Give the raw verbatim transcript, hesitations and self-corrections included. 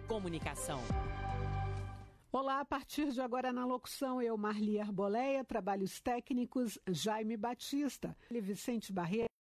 Comunicação. Olá, a partir de agora na locução, eu, Marli Arboleia, trabalhos técnicos, Jaime Batista, Vicente Barreira.